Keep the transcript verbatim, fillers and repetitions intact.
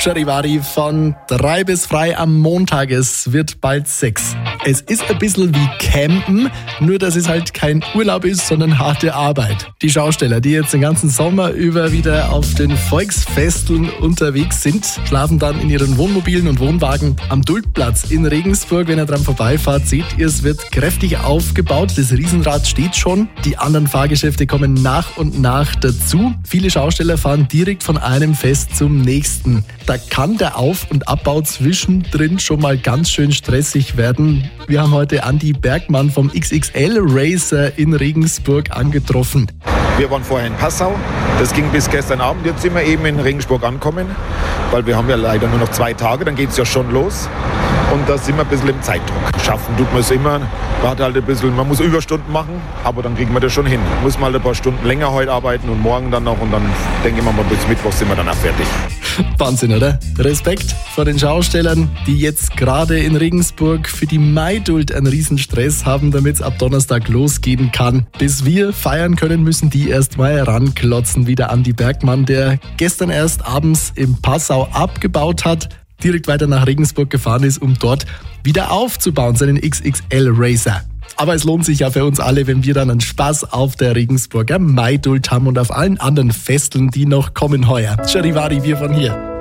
Charivari von drei bis frei am Montag. Es wird bald sechs. Es ist ein bisschen wie Campen, nur dass es halt kein Urlaub ist, sondern harte Arbeit. Die Schausteller, die jetzt den ganzen Sommer über wieder auf den Volksfesteln unterwegs sind, schlafen dann in ihren Wohnmobilen und Wohnwagen am Duldplatz in Regensburg. Wenn ihr dran vorbeifahrt, seht ihr, es wird kräftig aufgebaut. Das Riesenrad steht schon. Die anderen Fahrgeschäfte kommen nach und nach dazu. Viele Schausteller fahren direkt von einem Fest zum nächsten. Da kann der Auf- und Abbau zwischendrin schon mal ganz schön stressig werden. Wir haben heute Andi Bergmann vom X X L Racer in Regensburg angetroffen. Wir waren vorher in Passau, das ging bis gestern Abend. Jetzt sind wir eben in Regensburg angekommen, weil wir haben ja leider nur noch zwei Tage, dann geht es ja schon los. Und da sind wir ein bisschen im Zeitdruck. Schaffen tut man es immer. Man hat halt ein bisschen, man muss Überstunden machen, aber dann kriegen wir das schon hin. Muss mal ein paar Stunden länger heute arbeiten und morgen dann noch und dann denke ich mal, bis Mittwoch sind wir dann auch fertig. Wahnsinn, oder? Respekt vor den Schaustellern, die jetzt gerade in Regensburg für die Maiduld einen Riesenstress haben, damit es ab Donnerstag losgehen kann. Bis wir feiern können, müssen die erst mal ranklotzen, wie der Andi Bergmann, der gestern erst abends in Passau abgebaut hat, direkt weiter nach Regensburg gefahren ist, um dort wieder aufzubauen, seinen X X L Racer. Aber es lohnt sich ja für uns alle, wenn wir dann einen Spaß auf der Regensburger Maiduld haben und auf allen anderen Festeln, die noch kommen heuer. Charivari, wir von hier.